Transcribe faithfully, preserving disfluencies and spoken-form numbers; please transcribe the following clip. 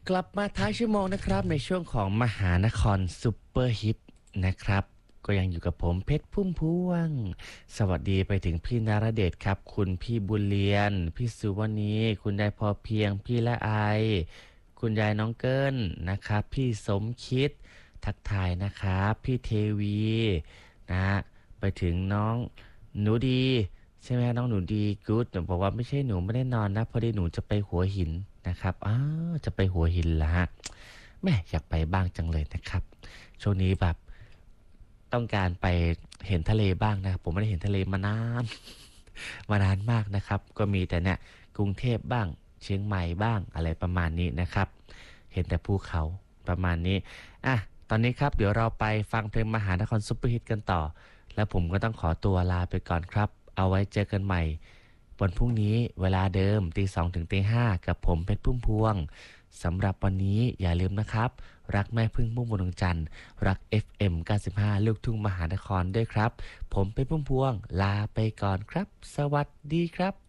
กลับมาท้ายชั่วโมงนะครับในช่วงของมหานครซุปเปอร์ฮิตนะครับก็ยังอยู่กับผมเพชรพุ่มพวงสวัสดีไปถึงพี่นรเดชครับคุณพี่บุญเลียนพี่สุวรรณีคุณยายพอเพียงพี่ละไอคุณยายน้องเกิลนะครับพี่สมคิดทักทายนะครับพี่เทวีนะไปถึงน้องหนูดีใช่ไหมน้องหนูดีกู๊ดบอกว่าไม่ใช่หนูไม่ได้นอนนะพอดีหนูจะไปหัวหินนะครับอ้าวจะไปหัวหินละฮะแม่อยากไปบ้างจังเลยนะครับช่วงนี้แบบต้องการไปเห็นทะเลบ้างนะผมไม่ได้เห็นทะเลมานานมานานมากนะครับก็มีแต่เนี่ยกรุงเทพบ้างเชียงใหม่บ้างอะไรประมาณนี้นะครับเห็นแต่ภูเขาประมาณนี้อ่ะตอนนี้ครับเดี๋ยวเราไปฟังเพลงมหานครซุปเปอร์ฮิตกันต่อแล้วผมก็ต้องขอตัวลาไปก่อนครับเอาไว้เจอกันใหม่วันพรุ่งนี้เวลาเดิมตีสองถึงตีห้ากับผมเพชรพุ่มพวงสำหรับวันนี้อย่าลืมนะครับรักแม่พึ่งมุ่งบนดวงจันทร์รัก เอฟ เอ็ม เก้าสิบห้า ลูกทุ่งมหานครด้วยครับผมเพชรพุ่มพวงลาไปก่อนครับสวัสดีครับ